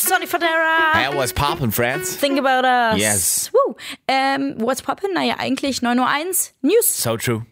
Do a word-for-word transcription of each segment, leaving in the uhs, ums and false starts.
Sonny Fodera. Hey, what's poppin', friends? Think about us. Yes. Woo. Ähm, what's poppin'? Naja, eigentlich neun Uhr eins News. So true.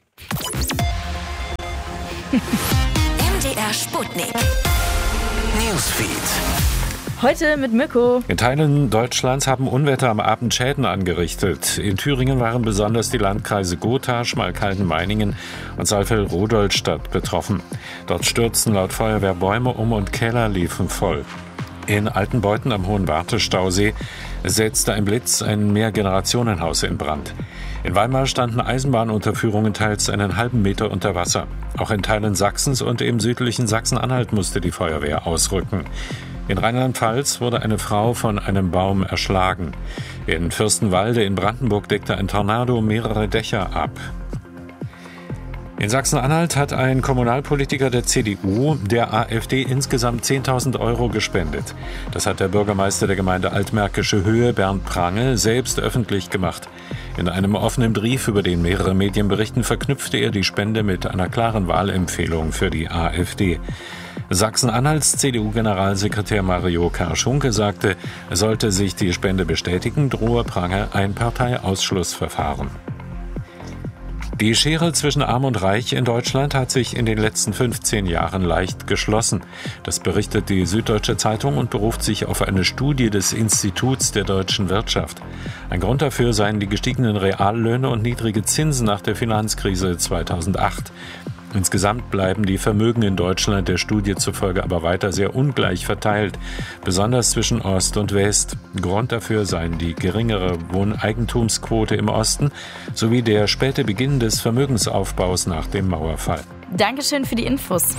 M D R Sputnik. Newsfeed. Heute mit Mirko. In Teilen Deutschlands haben Unwetter am Abend Schäden angerichtet. In Thüringen waren besonders die Landkreise Gotha, Schmalkalden-Meiningen und Saalfeld-Rudolstadt betroffen. Dort stürzten laut Feuerwehr Bäume um und Keller liefen voll. In Altenbeuthen am Hohen Wartestausee setzte ein Blitz ein Mehrgenerationenhaus in Brand. In Weimar standen Eisenbahnunterführungen teils einen halben Meter unter Wasser. Auch in Teilen Sachsens und im südlichen Sachsen-Anhalt musste die Feuerwehr ausrücken. In Rheinland-Pfalz wurde eine Frau von einem Baum erschlagen. In Fürstenwalde in Brandenburg deckte ein Tornado mehrere Dächer ab. In Sachsen-Anhalt hat ein Kommunalpolitiker der C D U der AfD insgesamt zehntausend Euro gespendet. Das hat der Bürgermeister der Gemeinde Altmärkische Höhe, Bernd Prangl, selbst öffentlich gemacht. In einem offenen Brief, über den mehrere Medien berichten, verknüpfte er die Spende mit einer klaren Wahlempfehlung für die AfD. Sachsen-Anhalts C D U-Generalsekretär Mario Karschunke sagte, sollte sich die Spende bestätigen, drohe Prangl ein Parteiausschlussverfahren. Die Schere zwischen Arm und Reich in Deutschland hat sich in den letzten fünfzehn Jahren leicht geschlossen. Das berichtet die Süddeutsche Zeitung und beruft sich auf eine Studie des Instituts der deutschen Wirtschaft. Ein Grund dafür seien die gestiegenen Reallöhne und niedrige Zinsen nach der Finanzkrise zweitausendacht. Insgesamt bleiben die Vermögen in Deutschland der Studie zufolge aber weiter sehr ungleich verteilt, besonders zwischen Ost und West. Grund dafür seien die geringere Wohneigentumsquote im Osten sowie der späte Beginn des Vermögensaufbaus nach dem Mauerfall. Dankeschön für die Infos.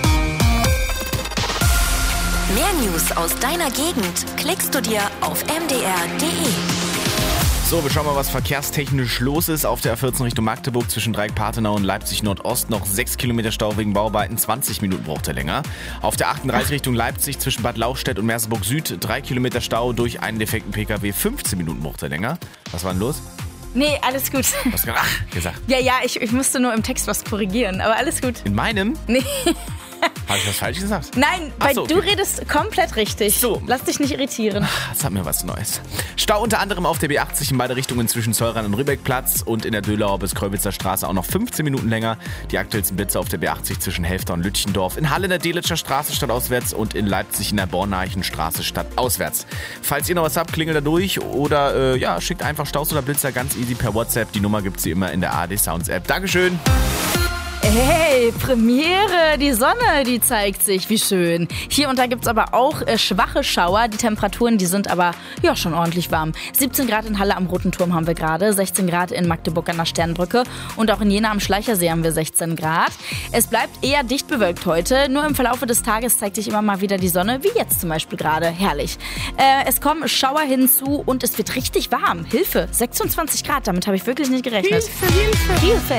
Mehr News aus deiner Gegend klickst du dir auf m d r punkt d e. So, wir schauen mal, was verkehrstechnisch los ist. Auf der A vierzehn Richtung Magdeburg zwischen Dreieck-Partenau und Leipzig-Nordost noch sechs Kilometer Stau wegen Bauarbeiten, zwanzig Minuten braucht er länger. Auf der achtunddreißig Richtung Leipzig zwischen Bad Lauchstädt und Merseburg Süd drei Kilometer Stau durch einen defekten P K W, fünfzehn Minuten braucht er länger. Was war denn los? Nee, alles gut. Was hast du gesagt? Ja, ja, ich, ich musste nur im Text was korrigieren, aber alles gut. In meinem? Nee. Habe ich was falsch gesagt? Nein, weil so, okay. du redest komplett richtig. So. Lass dich nicht irritieren. Das hat mir was Neues. Stau unter anderem auf der B achtzig in beide Richtungen zwischen Zollrhein und Rübeckplatz und in der Dölauer bis Kröwitzer Straße auch noch fünfzehn Minuten länger. Die aktuellsten Blitze auf der B achtzig zwischen Helfter und Lütchendorf, in Halle in der Delitzscher Straße stadtauswärts und in Leipzig in der Bornarchenstraße stadtauswärts. Falls ihr noch was habt, klingelt da durch oder äh, ja, schickt einfach Staus oder Blitzer ganz easy per WhatsApp. Die Nummer gibt es immer in der A R D Sounds App. Dankeschön. Hey, Premiere, die Sonne, die zeigt sich, wie schön. Hier und da gibt's aber auch äh, schwache Schauer. Die Temperaturen, die sind aber ja schon ordentlich warm. siebzehn Grad in Halle am Roten Turm haben wir gerade, sechzehn Grad in Magdeburg an der Sternbrücke und auch in Jena am Schleichersee haben wir sechzehn Grad. Es bleibt eher dicht bewölkt heute, nur im Verlaufe des Tages zeigt sich immer mal wieder die Sonne, wie jetzt zum Beispiel gerade. Herrlich. Äh, es kommen Schauer hinzu und es wird richtig warm. Hilfe, sechsundzwanzig Grad, damit habe ich wirklich nicht gerechnet. Hilfe, Hilfe. Hilfe.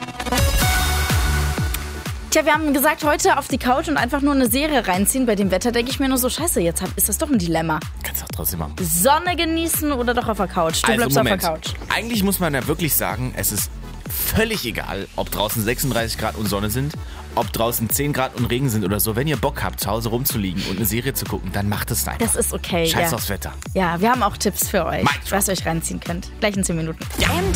Tja, wir haben gesagt, heute auf die Couch und einfach nur eine Serie reinziehen. Bei dem Wetter denke ich mir nur so, scheiße, jetzt hab, ist das doch ein Dilemma. Kannst du auch trotzdem machen. Sonne genießen oder doch auf der Couch? Du also, bleibst Moment. auf der Couch. Eigentlich muss man ja wirklich sagen, es ist völlig egal, ob draußen sechsunddreißig Grad und Sonne sind, ob draußen zehn Grad und Regen sind oder so. Wenn ihr Bock habt, zu Hause rumzuliegen und eine Serie zu gucken, dann macht es einfach. Das ist okay, Scheiß ja. aufs Wetter. Ja, wir haben auch Tipps für euch, Mike, was ihr euch reinziehen könnt. Gleich in zehn Minuten. Ja.